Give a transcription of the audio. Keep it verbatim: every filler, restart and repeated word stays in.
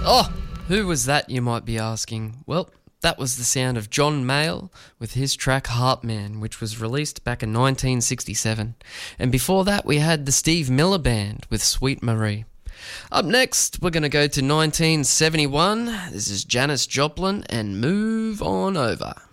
Oh, who was that, you might be asking? Well, that was the sound of John Mayall with his track Heartman, which was released back in nineteen sixty-seven. And before that, we had the Steve Miller Band with Sweet Marie. Up next, we're going to go to nineteen seventy-one. This is Janis Joplin and Move On Over.